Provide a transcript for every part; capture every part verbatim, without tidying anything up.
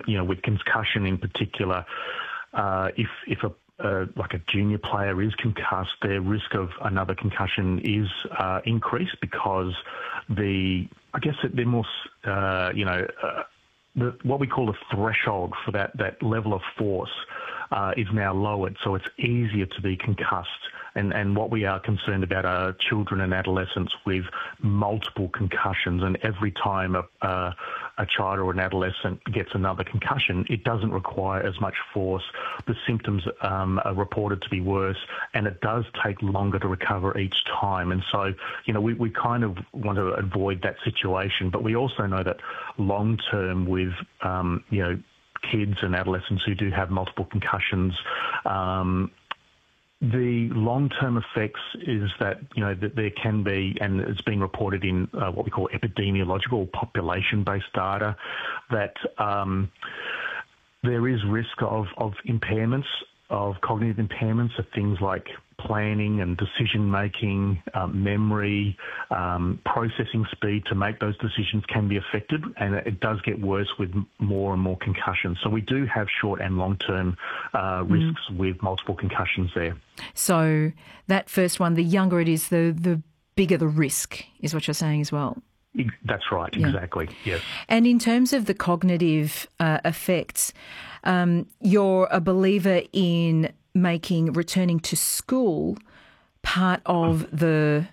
you know, with concussion in particular, uh, if if a Uh, like a junior player is concussed, their risk of another concussion is uh, increased because the, I guess that they're more, uh, you know, uh, the, what we call the threshold for that, that level of force uh, is now lowered, so it's easier to be concussed. And, and what we are concerned about are children and adolescents with multiple concussions. And every time a, a, a child or an adolescent gets another concussion, it doesn't require as much force. The symptoms um, are reported to be worse, and it does take longer to recover each time. And so, you know, we, we kind of want to avoid that situation. But we also know that long term with, um, you know, kids and adolescents who do have multiple concussions, um, the long-term effects is that, you know, that there can be, and it's been reported in uh, what we call epidemiological population-based data, that um, there is risk of, of impairments, of cognitive impairments of things like planning and decision-making, um, memory, um, processing speed to make those decisions can be affected, and it does get worse with more and more concussions. So we do have short and long-term uh, risks mm. with multiple concussions there. So that first one, the younger it is, the, the bigger the risk, is what you're saying as well. That's right, yeah. exactly, yes. And in terms of the cognitive uh, effects, um, you're a believer in making returning to school part of the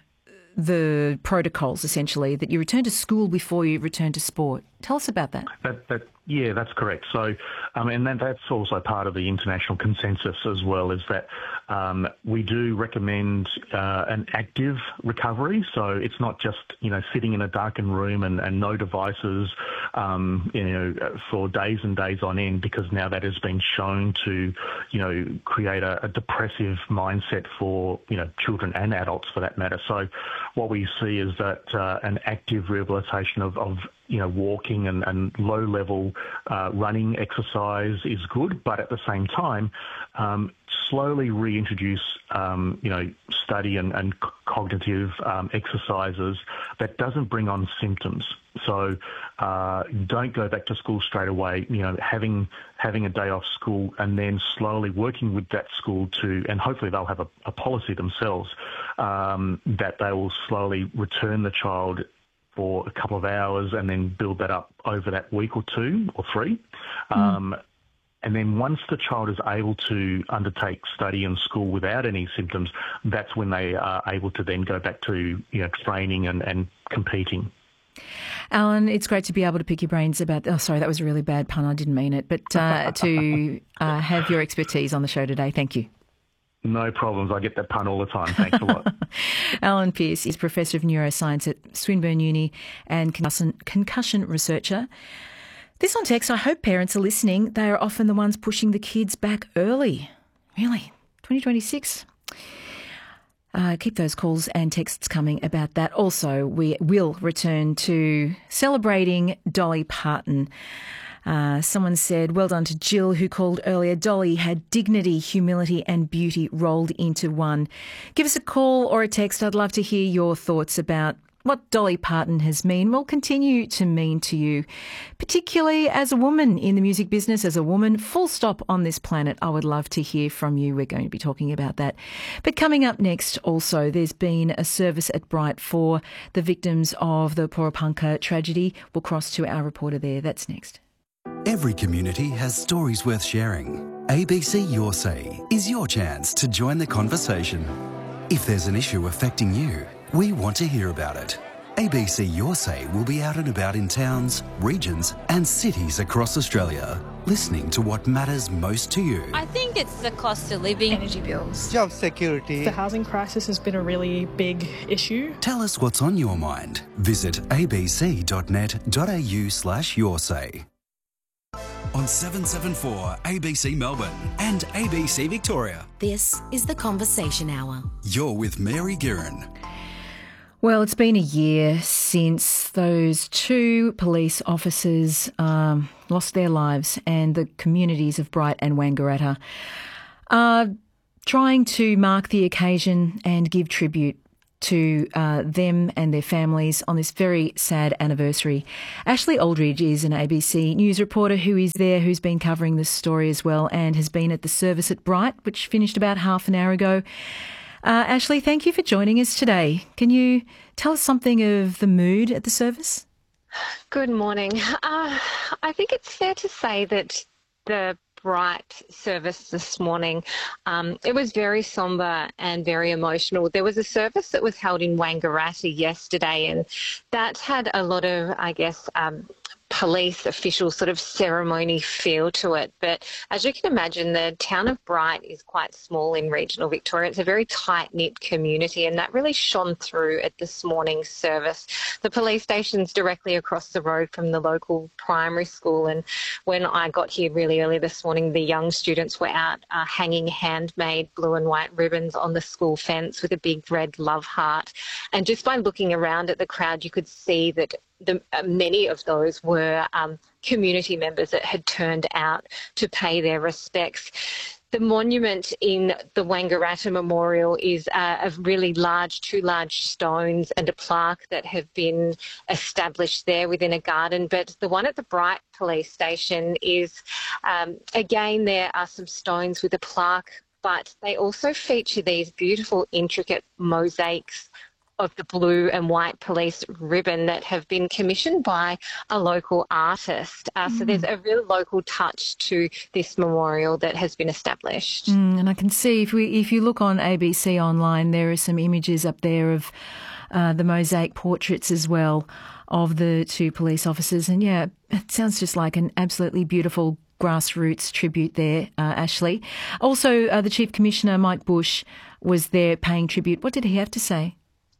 the protocols, essentially, that you return to school before you return to sport. Tell us about that. That, that yeah, that's correct. So, um, and that, that's also part of the international consensus as well, is that um, we do recommend uh, an active recovery. So it's not just, you know, sitting in a darkened room and, and no devices, um, you know, for days and days on end, because now that has been shown to, you know, create a, a depressive mindset for, you know, children and adults for that matter. So what we see is that uh, an active rehabilitation of, of you know, walking and, and low-level uh, running exercise is good, but at the same time, um, slowly reintroduce, um, you know, study and, and c- cognitive um, exercises that doesn't bring on symptoms. So uh, don't go back to school straight away, you know, having having a day off school and then slowly working with that school to, and hopefully they'll have a, a policy themselves, um, that they will slowly return the child for a couple of hours and then build that up over that week or two or three. Mm. Um, and then once the child is able to undertake study in school without any symptoms, that's when they are able to then go back to, you know, training and, and competing. Alan, it's great to be able to pick your brains about, oh, sorry, that was a really bad pun, I didn't mean it, but uh, to uh, have your expertise on the show today. Thank you. No problems. I get that pun all the time. Thanks a lot. Alan Pearce is Professor of Neuroscience at Swinburne Uni and concussion, concussion researcher. This on text, I hope parents are listening. They are often the ones pushing the kids back early. Really? twenty twenty-six? Uh, keep those calls and texts coming about that. Also, we will return to celebrating Dolly Parton. Uh, someone said, well done to Jill, who called earlier. Dolly had dignity, humility and beauty rolled into one. Give us a call or a text. I'd love to hear your thoughts about what Dolly Parton has mean, will continue to mean to you, particularly as a woman in the music business, as a woman, full stop on this planet. I would love to hear from you. We're going to be talking about that. But coming up next also, there's been a service at Bright for the victims of the Porepunkah tragedy. We'll cross to our reporter there. That's next. Every community has stories worth sharing. A B C Your Say is your chance to join the conversation. If there's an issue affecting you, we want to hear about it. A B C Your Say will be out and about in towns, regions and cities across Australia, listening to what matters most to you. I think it's the cost of living. Energy bills. Job security. The housing crisis has been a really big issue. Tell us what's on your mind. Visit abc.net.au slash your say. On seven seventy-four A B C Melbourne and A B C Victoria. This is The Conversation Hour. You're with Mary Guerin. Well, it's been a year since those two police officers um, lost their lives, and the communities of Bright and Wangaratta are trying to mark the occasion and give tribute to uh, them and their families on this very sad anniversary. Ashley Aldridge is an A B C News reporter who is there, who's been covering this story as well and has been at the service at Bright, which finished about half an hour ago. Uh, Ashley, thank you for joining us today. Can you tell us something of the mood at the service? Good morning. Uh, I think it's fair to say that the Bright service this morning, um, it was very sombre and very emotional. There was a service that was held in Wangaratta yesterday, and that had a lot of, I guess, um, police official sort of ceremony feel to it. But as you can imagine, the town of Bright is quite small in regional Victoria. It's a very tight-knit community, and that really shone through at this morning's service. The police station's directly across the road from the local primary school, and when I got here really early this morning, the young students were out uh, hanging handmade blue and white ribbons on the school fence with a big red love heart. And just by looking around at the crowd, you could see that The, uh, many of those were um, community members that had turned out to pay their respects. The monument in the Wangaratta Memorial is uh, a really large, two large stones and a plaque that have been established there within a garden. But the one at the Bright Police Station is, um, again, there are some stones with a plaque, but they also feature these beautiful, intricate mosaics of the blue and white police ribbon that have been commissioned by a local artist. Uh, mm. So there's a real local touch to this memorial that has been established. Mm, and I can see if we if you look on A B C online, there are some images up there of uh, the mosaic portraits as well of the two police officers. And yeah, it sounds just like an absolutely beautiful grassroots tribute there, uh, Ashley. Also, uh, the Chief Commissioner, Mike Bush, was there paying tribute. What did he have to say?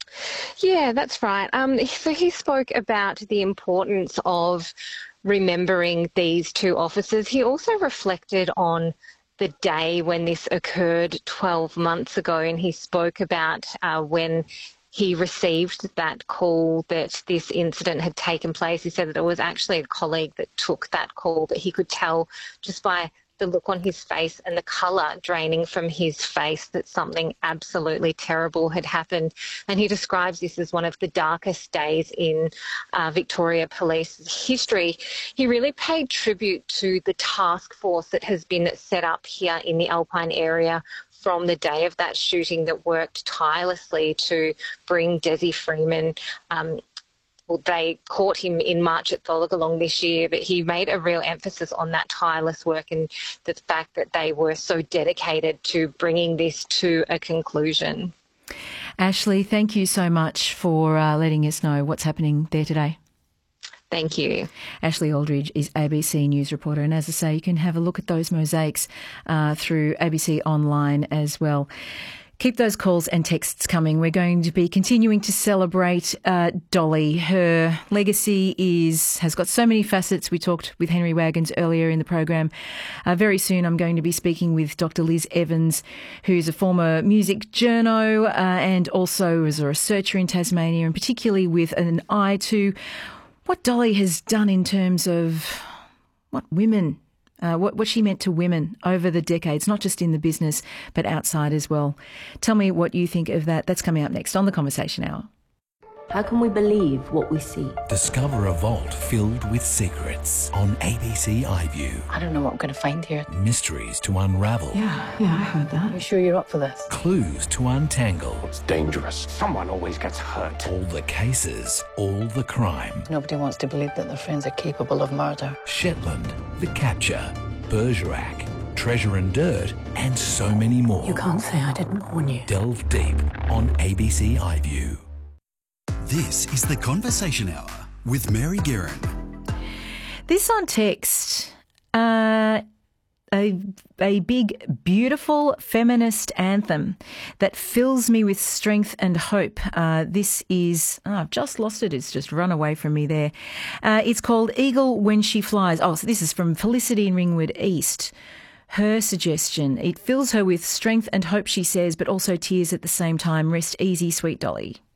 Yeah, that's right. Um, so he spoke about the importance of remembering these two officers. He also reflected on the day when this occurred twelve months ago, and he spoke about uh, when he received that call that this incident had taken place. He said that it was actually a colleague that took that call, but he could tell just by the look on his face and the colour draining from his face that something absolutely terrible had happened. And he describes this as one of the darkest days in uh, Victoria Police history. He really paid tribute to the task force that has been set up here in the Alpine area from the day of that shooting, that worked tirelessly to bring Desi Freeman um, Well, they caught him in March at Tholagolong this year, but he made a real emphasis on that tireless work and the fact that they were so dedicated to bringing this to a conclusion. Ashley, thank you so much for uh, letting us know what's happening there today. Thank you. Ashley Aldridge is A B C News reporter, and as I say, you can have a look at those mosaics uh, through A B C Online as well. Keep those calls and texts coming. We're going to be continuing to celebrate uh, Dolly. Her legacy is has got so many facets. We talked with Henry Wagons earlier in the program. Uh, very soon I'm going to be speaking with Doctor Liz Evans, who's a former music journo uh, and also is a researcher in Tasmania, and particularly with an eye to what Dolly has done in terms of what women Uh, what, what she meant to women over the decades, not just in the business, but outside as well. Tell me what you think of that. That's coming up next on The Conversation Hour. How can we believe what we see? Discover a vault filled with secrets on A B C iView. I don't know what I'm going to find here. Mysteries to unravel. Yeah, yeah, I heard that. You sure you're up for this? Clues to untangle. It's dangerous. Someone always gets hurt. All the cases, all the crime. Nobody wants to believe that their friends are capable of murder. Shetland, The Capture, Bergerac, Treasure and Dirt, and so many more. You can't say I didn't warn you. Delve deep on A B C iView. This is The Conversation Hour with Mary Guerin. This on text, uh, a, a big, beautiful feminist anthem that fills me with strength and hope. Uh, this is, oh, I've just lost it. It's just run away from me there. Uh, it's called Eagle When She Flies. Oh, so this is from Felicity in Ringwood East. Her suggestion, it fills her with strength and hope, she says, but also tears at the same time. Rest easy, sweet Dolly.